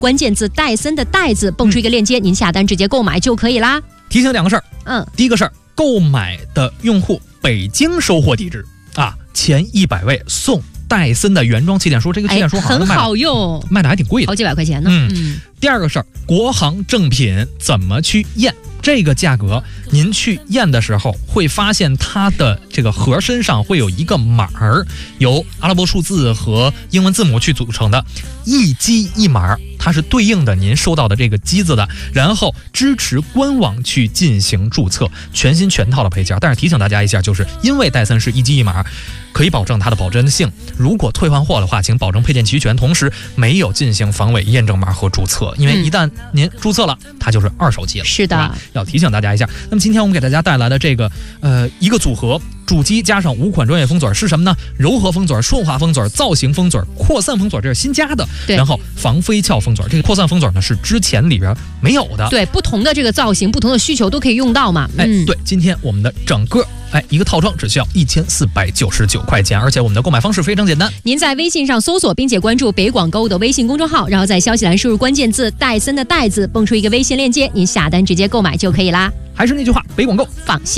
关键字戴森的戴字，蹦出一个链接，您下单直接购买就可以啦。 提醒2个事儿，第一个事儿，购买的用户北京收货地址啊，前100位送戴森的原装气垫梳，这个气垫梳好像很好用， 卖的还挺贵的， 好几百块钱呢。 第二个事儿，国行正品怎么去验？这个价格，您去验的时候会发现它的这个盒身上会有一个码儿，由阿拉伯数字和英文字母去组成的，一机一码，它是对应的您收到的这个机子的，然后支持官网去进行注册，全新全套的配件。但是提醒大家一下，就是因为戴森是一机一码，可以保证它的保真性。如果退换货的话，请保证配件齐全，同时没有进行防伪验证码和注册，因为一旦您注册了，它就是2手机了。 是的， 要提醒大家一下。那么今天我们给大家带来的这个一个组合，主机加上5款专业封嘴是什么呢？柔和封嘴、顺滑封嘴、造型封嘴、扩散封嘴，这是新加的。然后防飞翘封嘴，这个扩散封嘴呢是之前里边没有的。 对，不同的这个造型、不同的需求都可以用到嘛。 对，今天我们的整个一个套装只需要1499块钱，而且我们的购买方式非常简单。 您在微信上搜索并且关注北广购的微信公众号，然后在消息栏输入关键字戴森的戴字，蹦出一个微信链接，您下单直接购买就可以啦。 还是那句话，北广购放心。